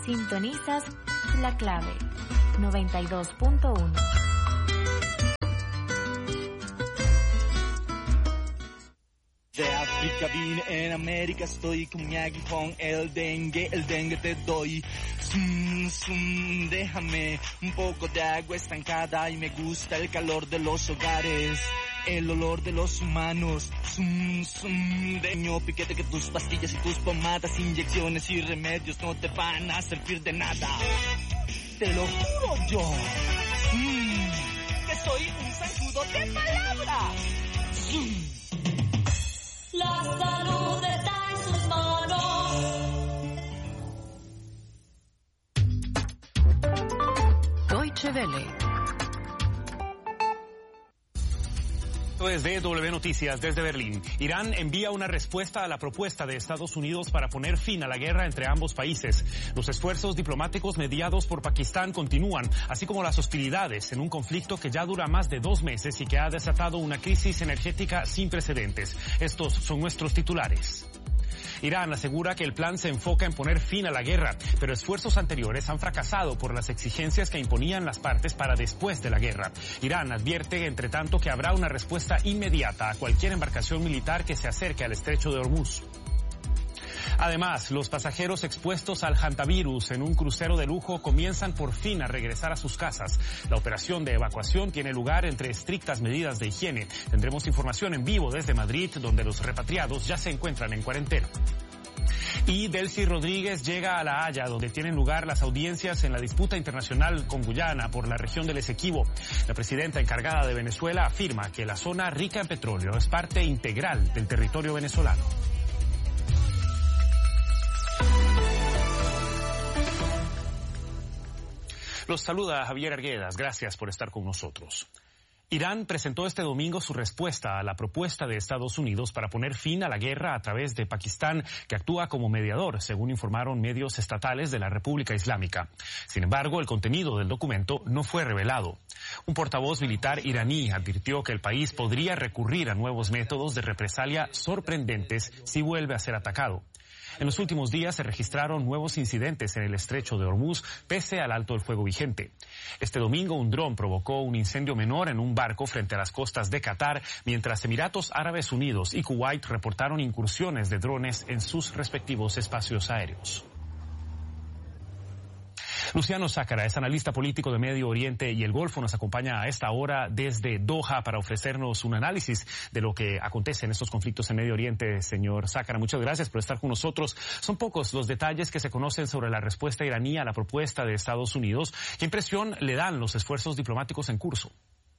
Sintonizas La Clave 92.1. De África vine, en América estoy con mi aguijón, el dengue te doy. Déjame un poco de agua estancada y me gusta el calor de los hogares. El olor de los humanos, deño, piquete que tus pastillas y tus pomadas, inyecciones y remedios no te van a servir de nada. Te lo juro yo, que soy un zancudo de palabra. La salud está en sus manos. Deutsche Welle. Desde W Noticias, desde Berlín. Irán envía una respuesta a la propuesta de Estados Unidos para poner fin a la guerra entre ambos países. Los esfuerzos diplomáticos mediados por Pakistán continúan, así como las hostilidades en un conflicto que ya dura más de 2 meses y que ha desatado una crisis energética sin precedentes. Estos son nuestros titulares. Irán asegura que el plan se enfoca en poner fin a la guerra, pero esfuerzos anteriores han fracasado por las exigencias que imponían las partes para después de la guerra. Irán advierte, entre tanto, que habrá una respuesta inmediata a cualquier embarcación militar que se acerque al estrecho de Hormuz. Además, los pasajeros expuestos al hantavirus en un crucero de lujo comienzan por fin a regresar a sus casas. La operación de evacuación tiene lugar entre estrictas medidas de higiene. Tendremos información en vivo desde Madrid, donde los repatriados ya se encuentran en cuarentena. Y Delcy Rodríguez llega a La Haya, donde tienen lugar las audiencias en la disputa internacional con Guyana por la región del Esequibo. La presidenta encargada de Venezuela afirma que la zona rica en petróleo es parte integral del territorio venezolano. Los saluda Javier Arguedas. Gracias por estar con nosotros. Irán presentó este domingo su respuesta a la propuesta de Estados Unidos para poner fin a la guerra a través de Pakistán, que actúa como mediador, según informaron medios estatales de la República Islámica. Sin embargo, el contenido del documento no fue revelado. Un portavoz militar iraní advirtió que el país podría recurrir a nuevos métodos de represalia sorprendentes si vuelve a ser atacado. En los últimos días se registraron nuevos incidentes en el estrecho de Hormuz, pese al alto el fuego vigente. Este domingo un dron provocó un incendio menor en un barco frente a las costas de Qatar, mientras Emiratos Árabes Unidos y Kuwait reportaron incursiones de drones en sus respectivos espacios aéreos. Luciano Sácara es analista político de Medio Oriente y el Golfo. Nos acompaña a esta hora desde Doha para ofrecernos un análisis de lo que acontece en estos conflictos en Medio Oriente. Señor Sácara, muchas gracias por estar con nosotros. Son pocos los detalles que se conocen sobre la respuesta iraní a la propuesta de Estados Unidos. ¿Qué impresión le dan los esfuerzos diplomáticos en curso?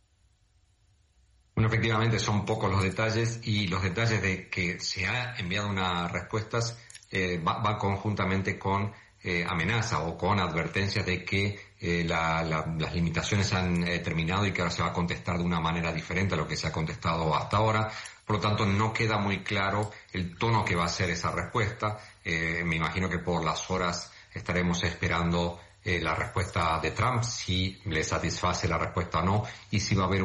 Bueno, efectivamente son pocos los detalles, y los detalles de que se ha enviado unas respuestas va conjuntamente con amenaza o con advertencias de que las limitaciones han terminado y que ahora se va a contestar de una manera diferente a lo que se ha contestado hasta ahora. Por lo tanto, no queda muy claro el tono que va a ser esa respuesta. Me imagino que por las horas estaremos esperando la respuesta de Trump, si le satisface la respuesta o no, y si va a haber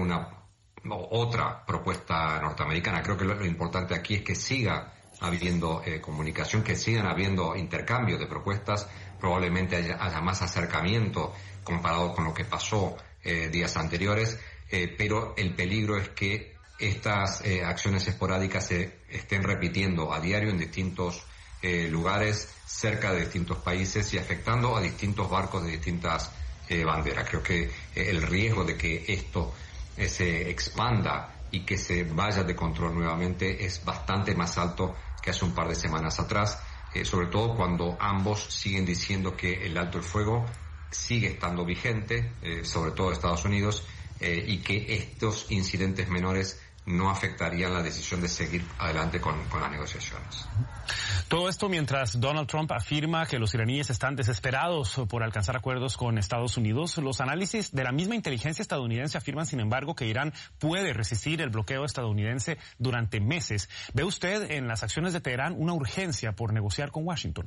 otra propuesta norteamericana. Creo que lo importante aquí es que siga habiendo comunicación, que sigan habiendo intercambios de propuestas. Probablemente haya más acercamiento comparado con lo que pasó días anteriores, pero el peligro es que estas acciones esporádicas se estén repitiendo a diario en distintos lugares, cerca de distintos países y afectando a distintos barcos de distintas banderas. Creo que el riesgo de que esto se expanda y que se vaya de control nuevamente es bastante más alto que hace un par de semanas atrás, sobre todo cuando ambos siguen diciendo que el alto el fuego sigue estando vigente, sobre todo Estados Unidos, y que estos incidentes menores no afectarían la decisión de seguir adelante con las negociaciones. Todo esto mientras Donald Trump afirma que los iraníes están desesperados por alcanzar acuerdos con Estados Unidos. Los análisis de la misma inteligencia estadounidense afirman, sin embargo, que Irán puede resistir el bloqueo estadounidense durante meses. ¿Ve usted en las acciones de Teherán una urgencia por negociar con Washington?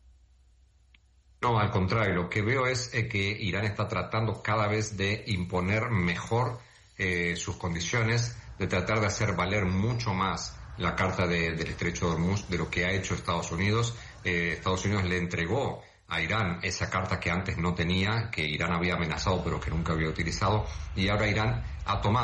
No, al contrario. Lo que veo es que Irán está tratando cada vez de imponer mejor sus condiciones, de tratar de hacer valer mucho más la carta del estrecho de Hormuz de lo que ha hecho Estados Unidos. Estados Unidos le entregó a Irán esa carta que antes no tenía, que Irán había amenazado pero que nunca había utilizado, y ahora Irán ha tomado